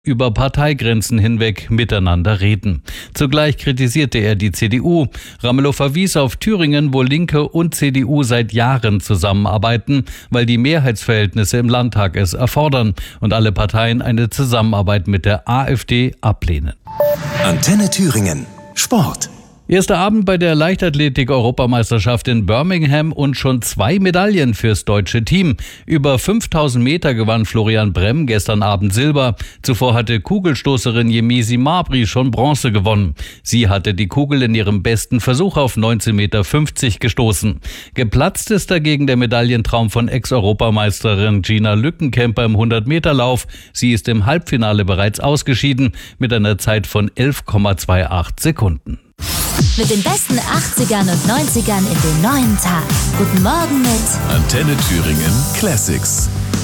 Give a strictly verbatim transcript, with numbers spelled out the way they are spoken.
über Parteigrenzen hinweg miteinander reden. Zugleich kritisierte er die C D U. Ramelow verwies auf Thüringen, wo Linke und C D U seit Jahren zusammenarbeiten, weil die Mehrheitsverhältnisse im Landtag es erfordern und alle Parteien eine Zusammenarbeit mit der AfD ablehnen. Antenne Thüringen. Sport. Erster Abend bei der Leichtathletik-Europameisterschaft in Birmingham und schon zwei Medaillen fürs deutsche Team. Über fünftausend Meter gewann Florian Bremm gestern Abend Silber. Zuvor hatte Kugelstoßerin Yemisi Mabry schon Bronze gewonnen. Sie hatte die Kugel in ihrem besten Versuch auf neunzehn Komma fünfzig Meter gestoßen. Geplatzt ist dagegen der Medaillentraum von Ex-Europameisterin Gina Lückenkämper im hundert-Meter-Lauf. Sie ist im Halbfinale bereits ausgeschieden mit einer Zeit von elf Komma achtundzwanzig Sekunden. Mit den besten achtzigern und neunzigern in den neuen Tag. Guten Morgen mit Antenne Thüringen Classics.